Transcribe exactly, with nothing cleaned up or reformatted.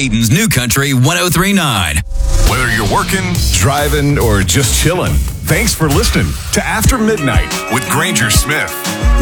Dayton's New Country one oh three point nine. Whether you're working, driving, or just chilling, thanks for listening to After Midnight with Granger Smith.